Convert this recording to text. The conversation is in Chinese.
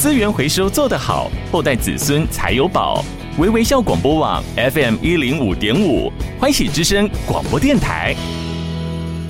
资源回收做得好，后代子孙才有宝。微微笑广播网 FM105.5，欢喜之声广播电台。